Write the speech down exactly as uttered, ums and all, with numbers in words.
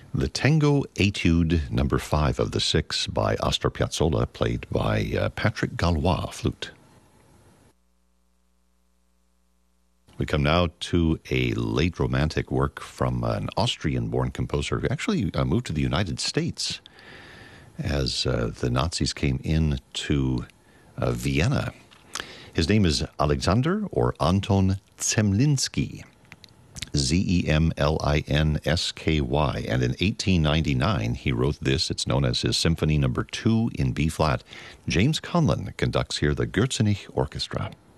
The Tango Etude number five of the six by Astor Piazzolla, played by uh, Patrick Gallois, flute. We come now to a late romantic work from an Austrian-born composer who actually uh, moved to the United States as uh, the Nazis came into uh, Vienna. His name is Alexander or Anton Zemlinsky. Z E M L I N S K Y, and in eighteen ninety-nine he wrote this. It's known as his Symphony Number Two in B flat. James Conlon conducts here the Gürzenich Orchestra.